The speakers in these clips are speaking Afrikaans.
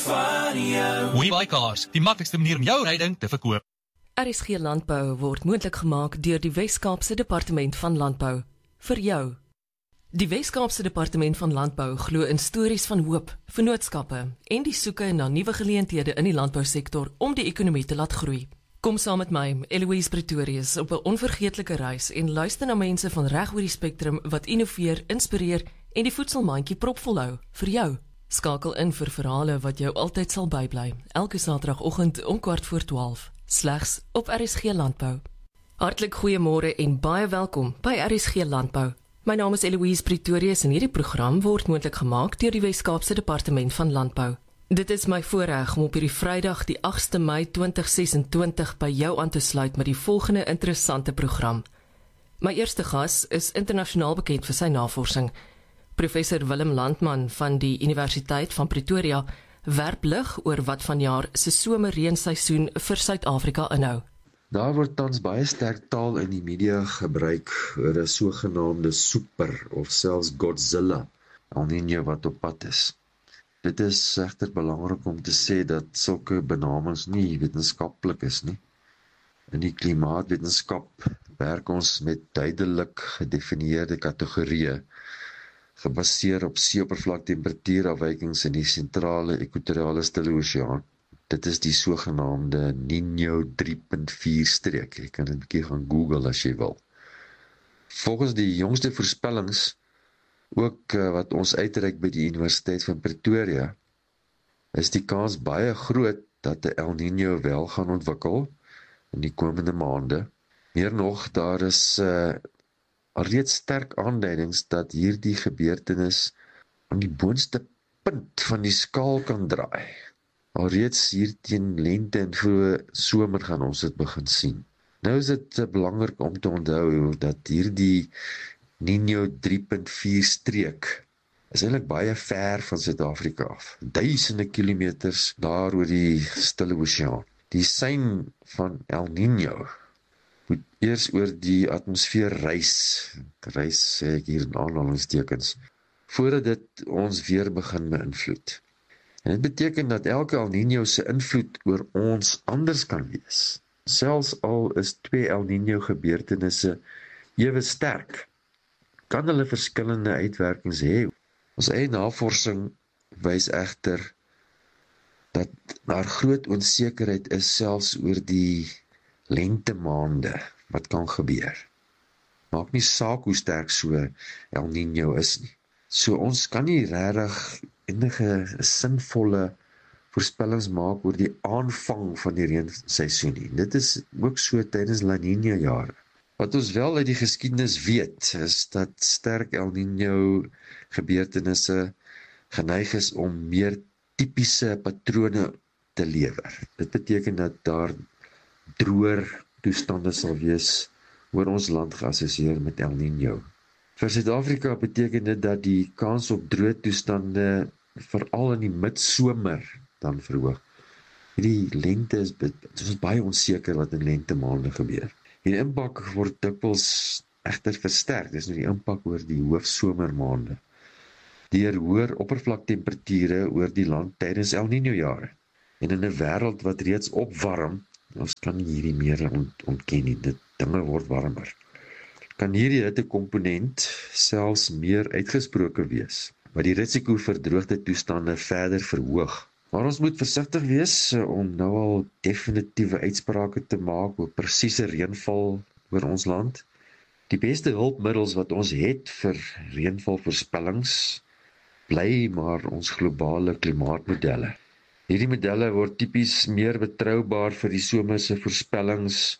van jou. WeBuyCars, die maklikste manier om jou ryding te verkoop. RSG Landbou word moontlik gemaak deur die Wes-Kaapse Departement van Landbou. Vir jou. Die Wes-Kaapse Departement van Landbou glo in stories van hoop, vennootskappe en die soeke na nuwe geleenthede in die landbousektor om die ekonomie te laat groei. Kom saam met my, Eloise Pretorius, op 'n onvergeetlike reis en luister na mense van reg oor die spektrum wat innoveer, inspireer en die voedselmandjie propvol hou vir jou. Skakel in vir verhale wat jou altyd sal bybly. Elke Saterdagoggend om 11:15, slegs op RSG Landbou. Hartlik goeiemôre en baie welkom by RSG Landbou. My naam is Eloise Pretorius en hierdie program word moontlik gemaak deur die Wes-Kaapse Departement van Landbou. Dit is my voorreg om op hierdie Vrydag die 8de Mei 2026 by jou aan te sluit met die volgende interessante program. My eerste gas is internasionaal bekend vir sy navorsing. Professor Willem Landman van die Universiteit van Pretoria werp lig oor wat vanjaar se somerreenseisoen vir Suid-Afrika inhou. Daar word tans baie sterk taal in die media gebruik oor 'n sogenaamde super of selfs Godzilla El Niño wat op pad is. Dit is egter belangrik om te sê dat sulke benamings nie wetenskaplik is nie. In die klimaatwetenskap werk ons met duidelik gedefinieerde kategorieë, gebaseer op seeoppervlaktemperatuurafwykings in die sentrale ekwatoriale stille oseaan. Dit is die sogenaamde Niño 3.4 streek. Jy kan dit 'n bietjie gaan Google as jy wil. Volgens die jongste voorspellings, ook wat ons uitreik by die Universiteit van Pretoria, is die kans baie groot dat die El Niño wel gaan ontwikkel in die komende maande. Meer nog, daar is alreeds sterk aanduidings dat hierdie gebeurtenis aan die boonste punt van die skaal kan draai. Alreeds hier teen lente en vroeë somer gaan ons dit begin sien. Nou is dit belangrik om te onthou dat hierdie Niño 3.4 streek is eintlik baie ver van Suid-Afrika af. Duisende kilometers daar oor die stille oseaan. Die sein van El Niño moet eers oor die atmosfeer reis sê ek hier in aanhalingstekens, voordat dit ons weer begin beïnvloed. En dit beteken dat elke El Niño se invloed oor ons anders kan wees. Selfs al is 2 El Niño gebeurtenisse ewe sterk, kan hulle verskillende uitwerkings hê. Ons eie navorsing wys egter dat daar groot onsekerheid is selfs oor die lentemaande wat kan gebeur. Maak nie saak hoe sterk so El Niño is nie. So ons kan nie regtig enige sinvolle voorspellings maak oor die aanvang van die reenseisoen nie. Dit is ook so tydens La Niña jare. Wat ons wel uit die geskiedenis weet, is dat sterk El Niño gebeurtenisse geneig is om meer tipiese patrone te lewer. Dit beteken dat daar droër toestande sal wees oor ons land geassosieer met El Niño. Vir Suid-Afrika beteken dit dat die kans op droë toestande veral in die midsomer dan verhoog. Hierdie lente is baie onseker wat in lentemaande gebeur. Die impak word dikwels egter versterk, dis nou die impak oor die hoofsomermaande, deur hoër oppervlaktemperature oor die land tydens El Niño jare. En in 'n wêreld wat reeds opwarm, ons kan nie hierdie meer ontken nie, dinge word warmer, kan hierdie hittekomponent selfs meer uitgesproke wees, wat die risiko vir droogte toestande verder verhoog. Maar ons moet versigtig wees om nou al definitiewe uitsprake te maak oor presiese reënval oor ons land. Die beste hulpmiddels wat ons het vir reënvalvoorspellings bly maar ons globale klimaatmodelle. Hierdie modelle word tipies meer betroubaar vir die somerse voorspellings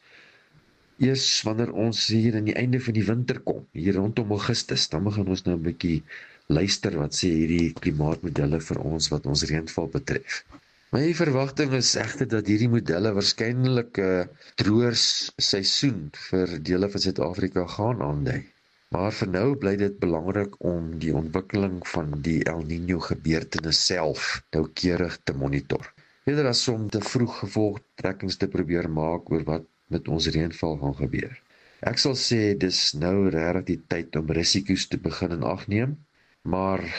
eers wanneer ons hier aan die einde van die winter kom, hier rondom Augustus. Dan begin ons nou 'n bietjie luister wat sê hierdie klimaatmodelle vir ons wat ons reënval betref. My verwagting is egter dat hierdie modelle waarskynlik 'n droër seisoen vir dele van Suid-Afrika gaan aandui. Maar vir nou bly dit belangrik om die ontwikkeling van die El Niño gebeurtenis self noukeurig te monitor. Eerder as om te vroeg gevolgtrekkings te probeer maak oor wat met ons reënval gaan gebeur. Ek sal sê dis nou regtig die tyd om risiko's te begin in ag neem, maar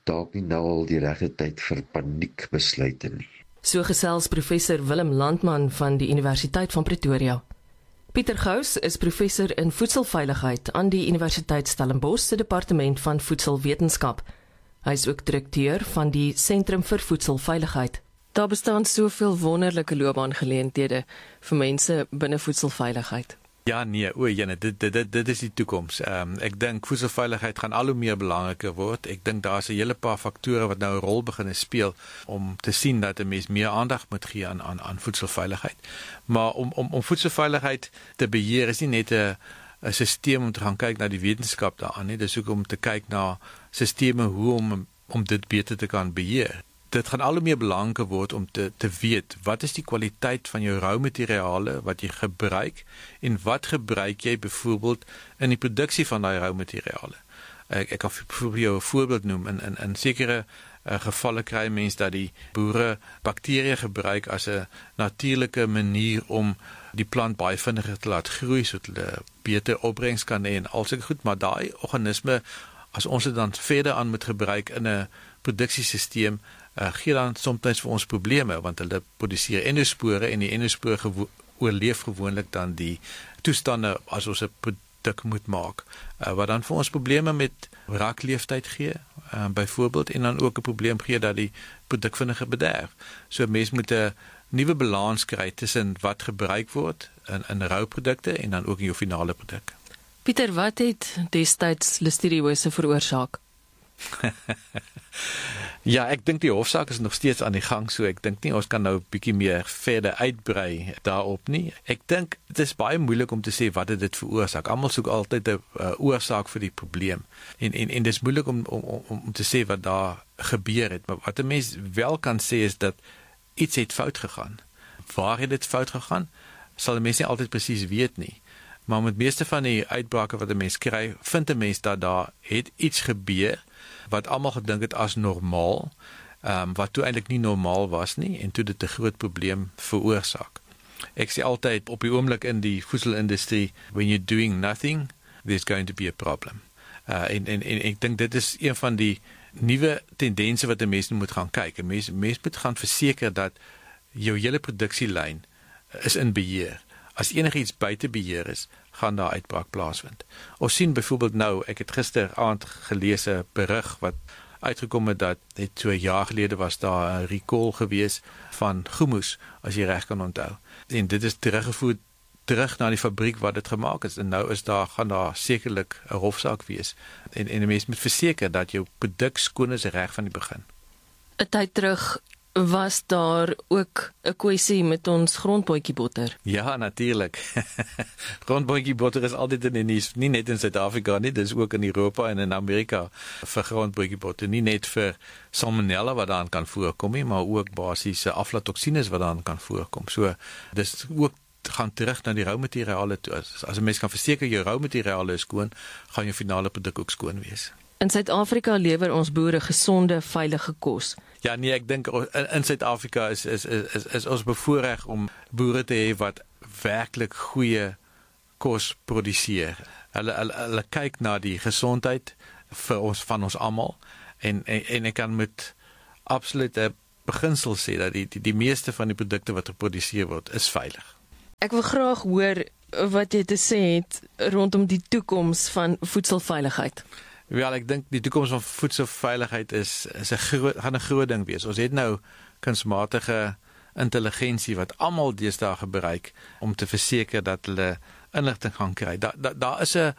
dalk nie nou al die regte tyd vir paniekbesluite nie. So gesels professor Willem Landman van die Universiteit van Pretoria. Pieter Gous is professor in voedselveiligheid aan die Universiteit Stellenbosch se departement van voedselwetenskap. Hy is ook direkteur van die Sentrum vir Voedselveiligheid. Daar bestaan soveel wonderlike loopbaangeleenthede vir mense binne voedselveiligheid. Ja, nee, dit is die toekoms. Ek dink voedselveiligheid gaan al hoe meer belangriker word. Ek dink daar is 'n hele paar faktore wat nou 'n rol begin speel om te sien dat 'n mens meer aandag moet gee aan voedselveiligheid. Maar om voedselveiligheid te beheer is nie net 'n stelsel om te gaan kyk na die wetenskap daaraan nie. Dis ook om te kyk na sisteme hoe om dit beter te kan beheer. Dit gaan al hoe meer belangrik word om te weet wat is die kwaliteit van jou roumateriale wat jy gebruik en wat gebruik jy byvoorbeeld in die produksie van daai roumateriale. Ek kan vir jou 'n voorbeeld noem. In sekere gevalle kry mense dat die boere bakterieë gebruik as 'n natuurlike manier om die plant baie vinniger te laat groei sodat hulle beter opbrengs kan hê en al sulke goed, maar daai organisme, as ons dit dan verder aan moet gebruik in 'n produksiesisteem, gee dan soms vir ons probleme, want hulle produseer endospore en die endospore oorleef gewoonlik dan die toestande as ons 'n produk moet maak, wat dan vir ons probleme met rakleeftyd gee, byvoorbeeld, en dan ook 'n probleem gee dat die produk vinniger bederf. So mens moet 'n nuwe balans kry tussen wat gebruik word in rouprodukte en dan ook in jou finale produk. Pieter, wat het destyds listeriose veroorsaak? Ja, ek dink die hofsaak is nog steeds aan die gang, so ek dink nie ons kan nou 'n bietjie meer verder uitbrei daarop nie. Ek dink dit is baie moeilik om te sê wat dit veroorsaak. Almal soek altyd 'n oorsaak vir die probleem. En dis moeilik om te sê wat daar gebeur het, maar wat 'n mens wel kan sê is dat iets het fout gegaan. Waar het dit fout gegaan? Sal 'n mens nie altyd presies weet nie. Maar met meeste van die uitbrake wat 'n mens kry, vind 'n mens dat daar het iets gebeur wat almal gedink het as normaal, wat toe eintlik nie normaal was nie en toe dit 'n groot probleem veroorsaak. Ek sê altyd op die oomblik in die voedselindustrie, when you're doing nothing, there's going to be a problem. En ek dink dit is een van die nuwe tendense wat 'n mens moet gaan kyk. 'n Mens moet gaan verseker dat jou hele produksielyn is in beheer. As enigiets buite beheer is, gaan daar uitbraak plaasvind. Ons sien byvoorbeeld nou, ek het gisteraand gelees 'n berig wat uitgekom het dat net so 'n jaar gelede was daar 'n recall gewees van hummus, as jy reg kan onthou. En dit is teruggevoer terug na die fabriek waar dit gemaak is en nou gaan daar sekerlik 'n hofsaak wees. En 'n mens moet verseker dat jou produk skoon is reg van die begin. 'n Tyd terug was daar ook 'n kwessie met ons grondbootjiebotter. Ja, natuurlik. Grondbootjiebotter is altyd in die nuus, nie net in Suid-Afrika nie, dis ook in Europa en in Amerika vir grondbootjiebotter, nie net vir salmonella wat daarin kan voorkom nie, maar ook basiese aflatoksines wat daarin kan voorkom. So dis ook gaan terug na die roumateriale toe. As 'n mens kan verseker jou roumateriale is skoon, gaan jou finale produk ook skoon wees. In Suid-Afrika lewer ons boere gesonde, veilige kos. Ja, nee, ek dink in Suid-Afrika is ons bevoorreg om boere te hê wat werklik goeie kos produseer. Hulle kyk na die gesondheid van ons almal en ek kan met absolute beginsel sê dat die meeste van die produkte wat geproduseer word is veilig. Ek wil graag hoor wat jy te sê het rondom die toekoms van voedselveiligheid. Wel, ek dink die toekoms van voedselveiligheid gaan 'n groot ding wees. Ons het nou kunsmatige intelligensie wat almal deesdae gebruik om te verseker dat hulle inligting gaan kry. Daar is 'n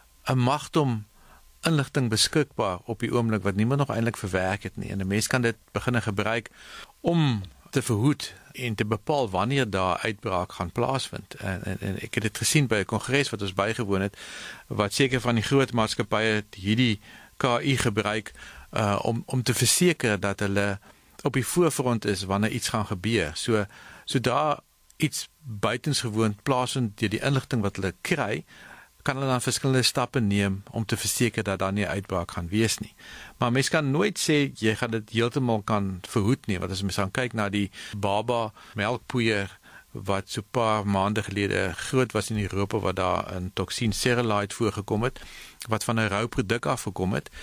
magdom inligting beskikbaar op die oomblik wat niemand nog eintlik verwerk het nie. En 'n mens kan dit begin gebruik om te verhoed en te bepaal wanneer daar uitbraak gaan plaasvind. En ek het dit gesien by 'n kongres wat ons bygewoon het, wat seker van die groot maatskappye hierdie KI gebruik om te verseker dat hulle op die voorfront is wanneer iets gaan gebeur. So daar iets buitensgewoon plaasvind deur die inligting wat hulle kry, kan hulle dan verskillende stappe neem om te verseker dat daar nie 'n uitbraak gaan wees nie. Maar mens kan nooit sê jy gaan dit heeltemal kan verhoed nie, want as mens dan kyk na die baba melkpoeier wat so 'n paar maande gelede groot was in Europa, wat daar 'n toksien cerulite voorgekom het, wat van 'n rou produk afgekom het,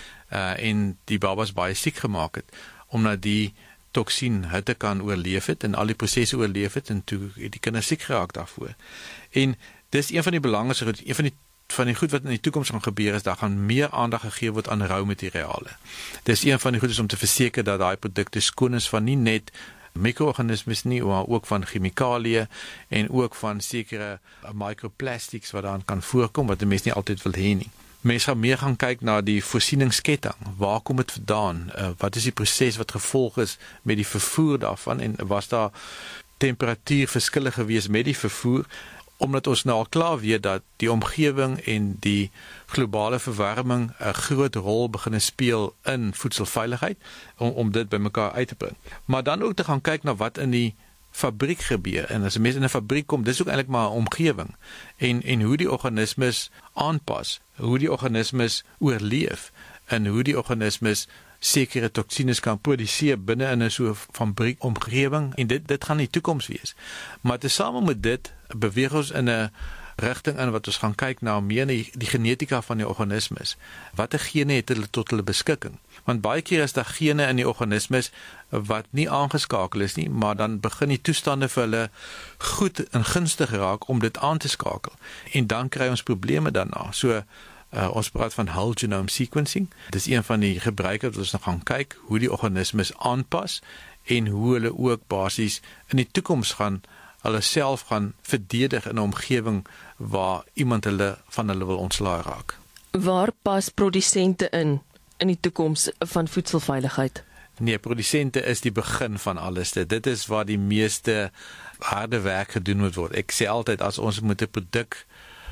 en die babas baie siek gemaak het, omdat die toksien hitte kan oorleef het, en al die prosesse oorleef het, en toe het die kinders siek geraak daarvoor. En dis een van die belangrikste goed, een van die goed wat in die toekoms gaan gebeur, is daar gaan meer aandag gegee word aan rou materiale. Dis een van die goed is om te verseker dat daai produkte skoon is van nie net mikroorganismes nie, maar ook van chemikalieë en ook van sekere microplastics wat daar kan voorkom, wat die mens nie altyd wil hê nie. Mense gaan meer gaan kyk na die voorsieningsketting. Waar kom dit vandaan? Wat is die proses wat gevolg is met die vervoer daarvan, en was daar temperatuurverskille gewees met die vervoer, omdat ons nou al klaar weet dat die omgewing en die globale verwarming 'n groot rol begin speel in voedselveiligheid, om dit by mekaar uit te bring. Maar dan ook te gaan kyk na wat in die fabriek gebeur, en as 'n mens in 'n fabriek kom, dis ook eintlik maar 'n omgewing, en hoe die organismes aanpas, hoe die organismes oorleef, en hoe die organismes sekere toksines kan produseer binne in 'n so fabriekomgewing, en dit gaan die toekoms wees. Maar tesame met dit beweeg ons in 'n rigting in wat ons gaan kyk na meer die genetika van die organismes. Watter gene het hulle tot hulle beskikking? Want baie keer is daar gene in die organismes wat nie aangeskakel is nie, maar dan begin die toestande vir hulle goed en gunstig raak om dit aan te skakel. En dan kry ons probleme daarna. So ons praat van whole genome sequencing. Dis een van die gebruike wat ons nog gaan kyk, hoe die organismes aanpas en hoe hulle ook basies in die toekoms gaan hulle self gaan verdedig in 'n omgewing waar iemand van hulle wil ontslae raak. Waar pas produsente in die toekoms van voedselveiligheid? Nee, produsente is die begin van alles. Dit is waar die meeste harde werk gedoen moet word. Ek sê altyd, as ons moet 'n produk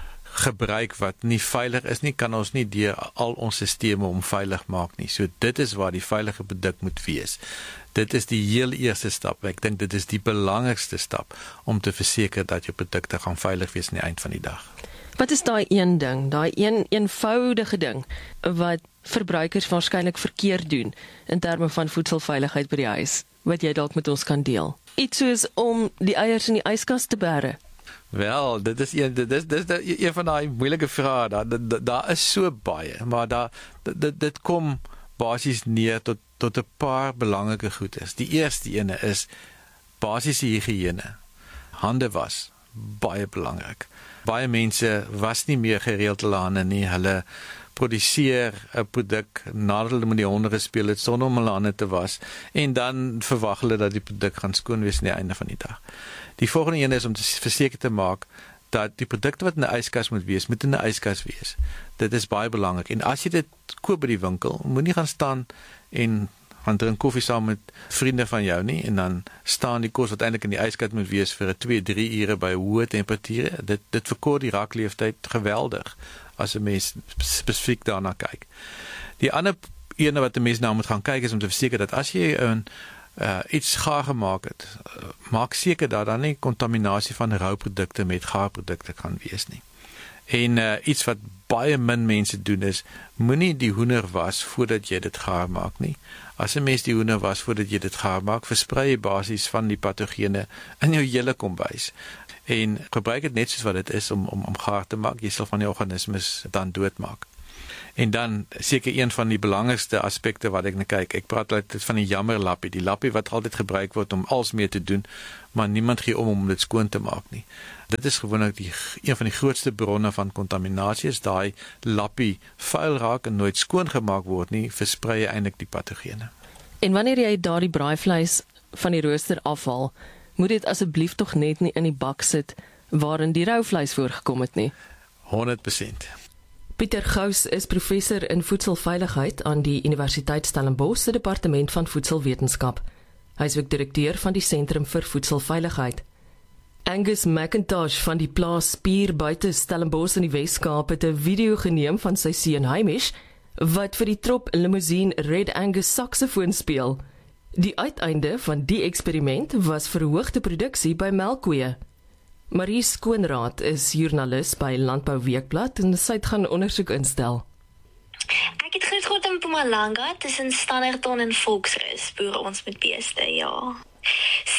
gebruik wat nie veilig is nie, kan ons nie deur al ons sisteme om veilig maak nie. So dit is waar die veilige produk moet wees. Dit is die heel eerste stap. Ek dink dit is die belangrikste stap om te verseker dat jou produkte gaan veilig wees aan die eind van die dag. Wat is daai een ding, daai eenvoudige ding wat verbruikers waarskynlik verkeerd doen in terme van voedselveiligheid by die huis, wat jy dalk met ons kan deel? Iets soos om die eiers in die yskas te bære. Wel, dit is een van daai moeilike vrae. Daar is so baie, maar dit kom basies neer tot 'n paar belangrike goedes. Die eerste ene is basiese higiëne. Hande was baie belangrik. Baie mense was nie meer gereeld hulle hande nie. Hulle produseer 'n produk nadat hulle met die honde gespeel het sonder om hulle hande te was, en dan verwag hulle dat die produk gaan skoon wees aan die einde van die dag. Die volgende een is om te verseker te maak dat die produkte wat in 'n yskas moet wees, moet in 'n yskas wees. Dit is baie belangrik. En as jy dit koop by die winkel, moenie gaan staan en gaan drink koffie saam met vriende van jou nie, en dan staan die kos wat eintlik in die yskas moet wees vir 2-3 ure by hoë temperature. Dit verkort die raakleeftyd geweldig as 'n mens spesifiek daarna kyk. Die ander ene wat 'n mens nou moet gaan kyk is om te verseker dat as jy iets gaar gemaak het, maak seker dat daar nie kontaminasie van rouprodukte met gaarprodukte kan wees nie. En iets wat baie min mense doen is, moenie die hoender was voordat jy dit gaar maak nie. As 'n mens die hoender was voordat jy dit gaar maak, versprei jy basies van die patogene in jou hele kombuis. En gebruik dit net soos wat dit is om gaar te maak, jy sal van die organismes dan doodmaak. En dan seker een van die belangrikste aspekte wat ek na kyk, ek praat altyd van die jammerlappie, die lappie wat altyd gebruik word om alles mee te doen, maar niemand gee om dit skoon te maak nie. Dit is gewoonlik een van die grootste bronne van kontaminasie, is daai lappie vuil raak en nooit skoon gemaak word nie, versprei eintlik die patogene. En wanneer jy daardie braaivleis van die rooster afhaal, moet dit asseblief tog net nie in die bak sit waarin die rou vleis voorgekom het nie. 100%. Pieter Gous is professor in voedselveiligheid aan die Universiteit Stellenbosch se departement van voedselwetenskap. Hy is ook direkteur van die Sentrum vir Voedselveiligheid. Angus McIntosh van die plaas Spier buite Stellenbosch in die Wes-Kaap het 'n video geneem van sy seun Hamish wat vir die trop limousine Red Angus saksofoon speel. Die uiteinde van die eksperiment was verhoogde produksie by melkkoeë. Marie Skoonraad is joernalis by Landbou Weekblad en sy het gaan ondersoek instel. Ek het groot geword in Mpumalanga tussen Standerton en Volksrus, boer ons met beeste, ja. So ek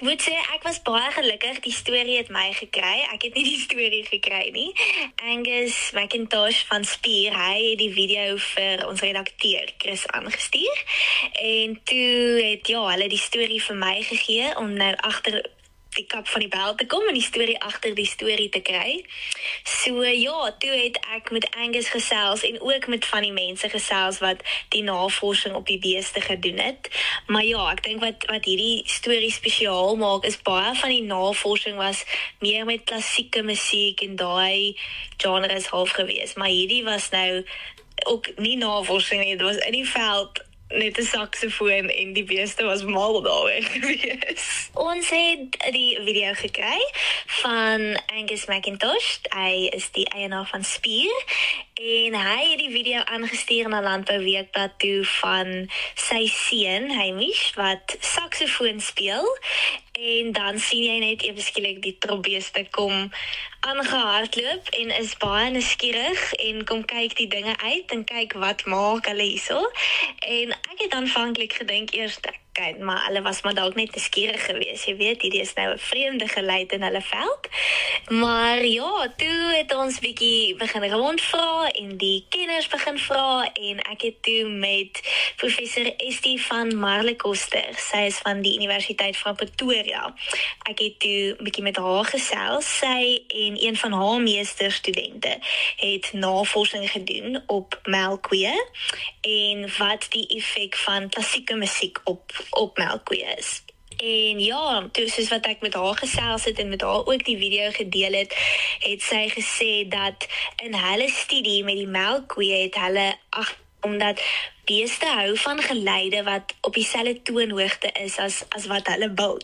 Ek moet sê, ek was baie gelukkig, die storie het my gekry, ek het nie die storie gekry nie. Angus McIntosh van Spier, hy het die video vir ons redakteur Chris aangestuur, en toe het hulle die storie vir my gegee, om nou agter die kap van die bel te kom en die storie agter die storie te kry. So toe het ek met Angus gesels en ook met van die mense gesels wat die navorsing op die beeste gedoen het. Maar ek dink wat hierdie storie spesiaal maak is baie van die navorsing was meer met klassieke musiek en daai genres half gewees. Maar hierdie was nou ook nie navorsing nie, dit was in die veld net 'n saksofoon en die beeste was mal daaroor gewees. Ons het die video gekry van Angus McIntosh, hy is die eienaar van Spier, en hy het die video aangestuur na Landbou Weekblad toe van sy seun, Hamish, wat saksofoon speel, en dan sien jy net ewe skielik die tropbeeste kom aangehardloop en is baie nuuskierig en kom kyk die dinge uit en kyk wat maak hulle hierso. En ek het aanvanklik gedink eers maar hulle was maar dalk net nuuskierig geweest. Jy weet, hierdie is nou 'n vreemde geluid in hulle veld. Maar toe het ons bietjie begin rondvra en die kenners begin vra en ek het toe met professor Estie van Marlekoster, sy is van die Universiteit van Pretoria. Ek het toe bietjie met haar gesels. Sy en een van haar meesterstudente het navorsing gedoen op melkkoeë en wat die effek van klassieke musiek op melkkoeë is. En toe soos wat ek met haar gesels het en met haar ook die video gedeel het sy gesê dat in hulle studie met die melkkoeë het hulle omdat beeste hou van geluide wat op dieselfde toonhoogte is as wat hulle bulk.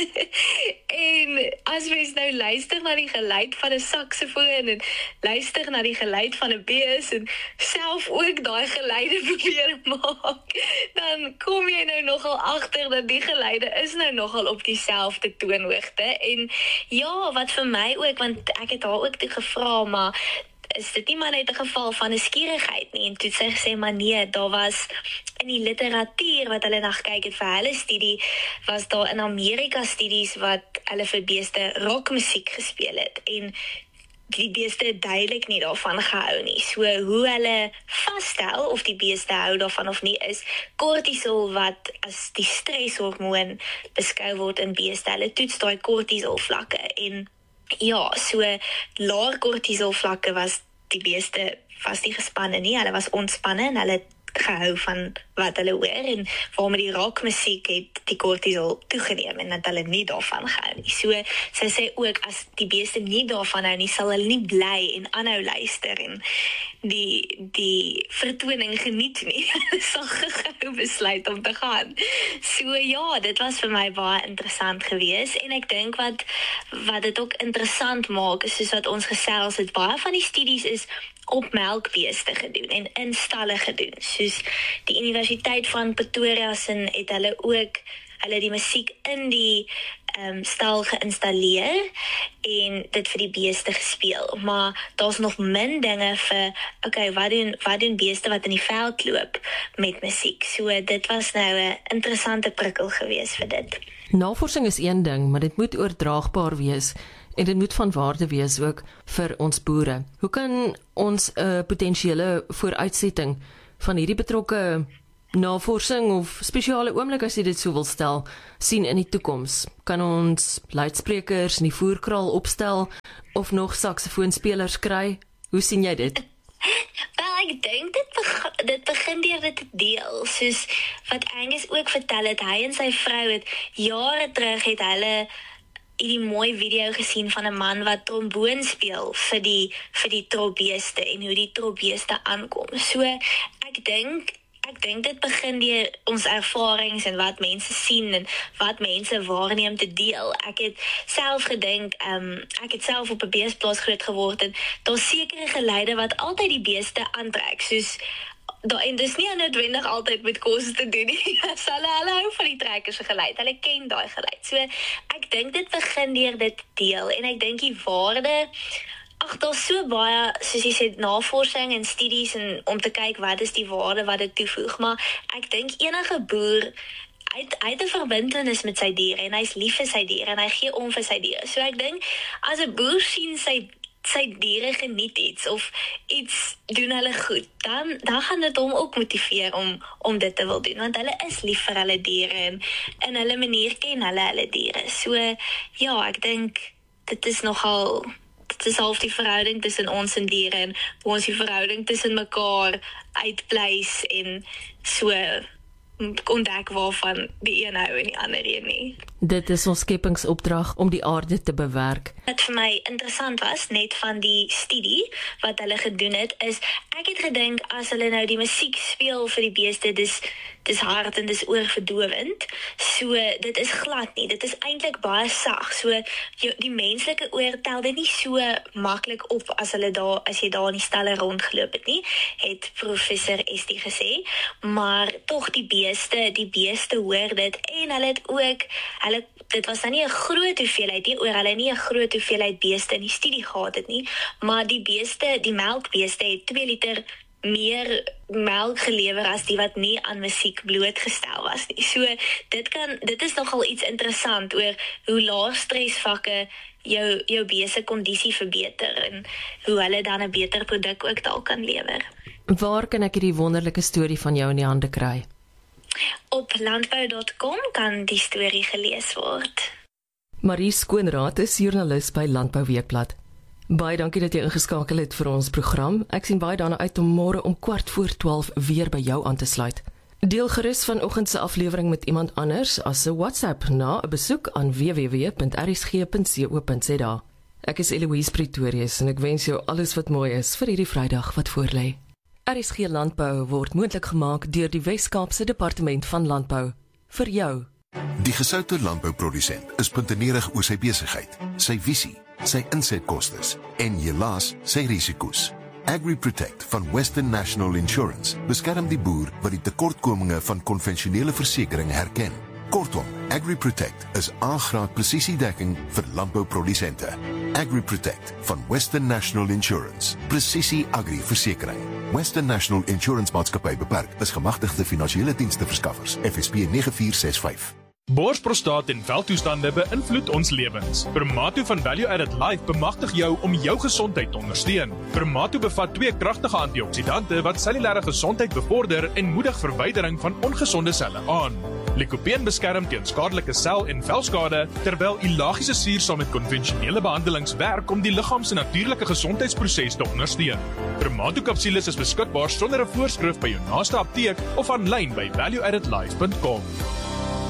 En as mens nou luister na die geluid van 'n saksofoon en luister na die geluid van 'n bees en self ook daai geluide probeer maak, dan kom jy nou nogal agter dat die geluide is nou nogal op dieselfde toonhoogte. En wat vir my ook, want ek het haar ook toe gevra, maar is dit nie maar net 'n geval van nuuskierigheid nie, en toe het sy gesê, maar nee, daar was in die literatuur wat hulle na gekyk het vir hulle studie, was daar in Amerika studies wat hulle vir beeste rockmusiek gespeel het, en die beeste het duidelik nie daarvan gehou nie. So hoe hulle vasstel of die beeste hou daarvan of nie, is kortisol wat as die streshormoon beskou word in beeste. Hulle toets daai kortisol vlakke en so laer kortisol vlakke was die beeste was nie gespanne nie, hulle was ontspanne en hulle het gehou van wat hulle hoor, en waarmee die rockmusiek het die kortisol toegeneem en dat hulle nie daarvan gehou nie. So sy sê ook, as die beeste nie daarvan hou nie, sal hulle nie bly en aanhou luister en die vertoning geniet nie. Hulle sal gou besluit om te gaan. So dit was vir my baie interessant gewees, en ek dink wat dit ook interessant maak, is soos wat ons gesels het, baie van die studies is op melkbeeste gedoen en in stalle gedoen. Soos die Universiteit van Pretoria het hulle ook die musiek in die stal geïnstalleer en dit vir die beeste gespeel. Maar daar's nog min dinge vir, wat doen beeste wat in die veld loop met musiek. So dit was nou 'n interessante prikkel gewees vir dit. Navorsing is een ding, maar dit moet oordraagbaar wees. En dit moet van waarde wees ook vir ons boere. Hoe kan ons 'n potensiële vooruitsetting van hierdie betrokke navorsing of spesiale oomblik, as jy dit so wil stel, sien in die toekoms? Kan ons luidsprekers in die voerkraal opstel of nog saksofoonspelers kry? Hoe sien jy dit? Wel, ek dink dit begin deur dit te deel, soos wat Angus ook vertel het, hy en sy vrou het jare terug het hulle die mooi video gesien van 'n man wat tromboon speel vir die tropbeeste en hoe die tropbeeste aankom. So ek dink dit begin deur ons ervarings en wat mense sien en wat mense waarneem te deel. Ek het self gedink, ek het self op 'n beesplaas groot geword en daar's sekere geluide wat altyd die beeste aantrek, soos en dis nie noodwendig altyd met kos te doen nie. Hulle hou van die trekkers se geluid. Hulle ken daai geluid. So ek dink dit begin deur dit deel, en ek dink die waarde, daar's so baie, soos jy sê, navorsing en studies en om te kyk wat is die waarde wat dit toevoeg, maar ek dink enige boer, hy het 'n verbintenis met sy diere en hy's lief vir sy diere en hy gee om vir sy diere. So ek dink as 'n boer sien sy diere geniet iets of iets doen hulle goed, dan gaan dit hom ook motiveer om dit te wil doen, want hulle is lief vir hulle diere en in hulle manier ken hulle diere. So ja, ek dink dit is half die verhouding tussen ons en diere en hoe ons die verhouding tussen mekaar uitpleis en so ontdek waarvan die een hou en die ander een nie. Dit is ons skepingsopdrag om die aarde te bewerk. Wat vir my interessant was, net van die studie wat hulle gedoen het, is ek het gedink as hulle nou die musiek speel vir die beeste, dis hard en dis oorverdowend. So dit is glad nie. Dit is eintlik baie sag. So die menslike oor tel dit nie so maklik op as jy daar in die stalle rondgeloop het nie, het professor Estie gesê, maar tog die beeste hoor dit en hulle het ook dit was nou nie 'n groot hoeveelheid nie, hulle nie 'n groot hoeveelheid beeste in die studie gehad het nie, maar die melkbeeste het 2 liter meer melk gelewer as die wat nie aan musiek blootgestel was nie. So dit is nogal iets interessant oor hoe lae stresvakke jou beeste kondisie verbeter en hoe hulle dan 'n beter produk ook dalk kan lewer. Waar kan ek hierdie wonderlike storie van jou in die hande kry? Op landbou.com kan die storie gelees word. Marie Skoonraad is joernalis by Landbou Weekblad. Baie dankie dat jy ingeskakel het vir ons program. Ek sien baie daarna uit om môre om 12:15 weer by jou aan te sluit. Deel gerus vanoggend se aflewering met iemand anders as 'n WhatsApp na 'n besoek aan www.rsg.co.za. Ek is Eloise Pretorius en ek wens jou alles wat mooi is vir hierdie Vrydag wat voorlê. RSG Landbou word moontlik gemaak deur die Wes-Kaapse Departement van Landbou. Vir jou. Die gesoute landbouprodusent is puntenerig oor sy besigheid, sy visie, sy insetkostes en helaas sy risiko's. AgriProtect van Western National Insurance beskerm die boer wat die tekortkominge van konvensionele versekering herken. Kortom, AgriProtect is A-graad presisiedekking vir landbouprodusente. AgriProtect van Western National Insurance. Presisie agri-versekering. Western National Insurance Maatskappy Beperk is gemagtigde finansiële diensteverskaffers. FSB 9465. Borsprostaat en veldtoestande beïnvloed ons lewens. Permato van Value Added Life bemagtig jou om jou gesondheid te ondersteun. Permato bevat 2 kragtige antioksidante wat cellulêre gesondheid bevorder en moedig verwydering van ongesonde selle aan. Lycopene beskerm teen skadelike sel- en velskade, terwyl ilagiese suur saam met konvensionele behandelings werk om die liggaam se natuurlike gesondheidsproses te ondersteun. Permato-kapsules is beskikbaar sonder 'n voorskrif by jou naaste apteek of aanlyn by valueaddedlife.com.